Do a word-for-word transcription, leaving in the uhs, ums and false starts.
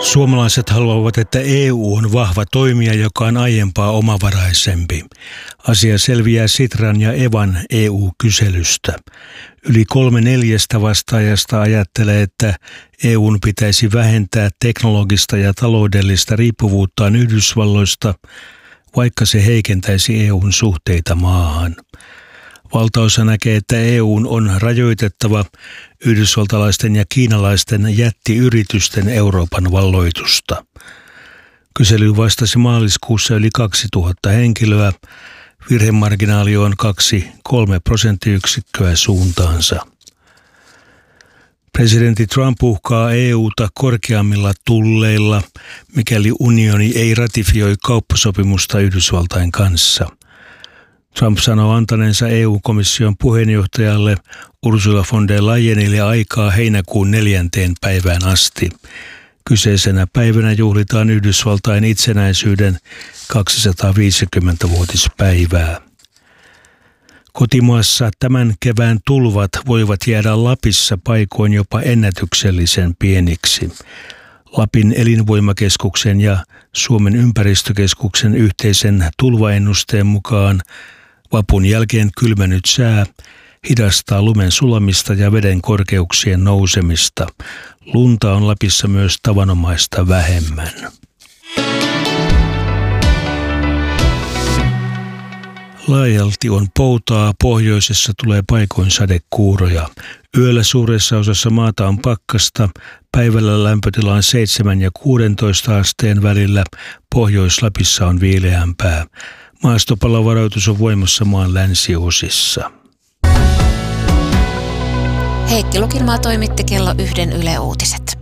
Suomalaiset haluavat, että E U on vahva toimija, joka on aiempaa omavaraisempi. Asia selviää Sitran ja Evan E U-kyselystä. Yli kolme neljästä vastaajasta ajattelee, että E U:n pitäisi vähentää teknologista ja taloudellista riippuvuuttaan Yhdysvalloista, vaikka se heikentäisi E U:n suhteita maahan. Valtaosa näkee, että E U:n on rajoitettava yhdysvaltalaisten ja kiinalaisten jättiyritysten Euroopan valloitusta. Kyselyyn vastasi maaliskuussa yli kaksituhatta henkilöä. Virhemarginaali on kaksi kolme prosenttiyksikköä suuntaansa. Presidentti Trump uhkaa E U:ta korkeammilla tulleilla, mikäli unioni ei ratifioi kauppasopimusta Yhdysvaltain kanssa. Trump sanoo antaneensa E U-komission puheenjohtajalle Ursula von der Leyenille aikaa heinäkuun neljänteen päivään asti. Kyseisenä päivänä juhlitaan Yhdysvaltain itsenäisyyden kaksisataaviisikymmentävuotispäivää. Kotimaassa tämän kevään tulvat voivat jäädä Lapissa paikoin jopa ennätyksellisen pieniksi. Lapin elinvoimakeskuksen ja Suomen ympäristökeskuksen yhteisen tulvaennusteen mukaan vapun jälkeen kylmennyt sää hidastaa lumen sulamista ja veden korkeuksien nousemista. Lunta on Lapissa myös tavanomaista vähemmän. Laajalti on poutaa, pohjoisessa tulee paikoin sadekuuroja. Yöllä suuressa osassa maata on pakkasta, päivällä lämpötila on seitsemän ja kuusitoista asteen välillä, Pohjois-Lapissa on viileämpää. Maastopalovaroitus on voimassa maan länsiosissa. Heikki Lukinmaa toimitti kello yhden Yle Uutiset.